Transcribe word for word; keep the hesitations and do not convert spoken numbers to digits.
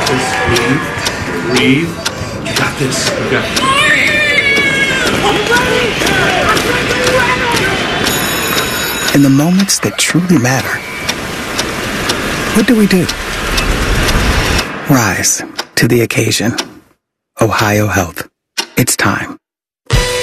this. Breathe. Breathe. You got this. You got this. In the moments that truly matter, what do we do? Rise to the occasion. Ohio Health. It's time.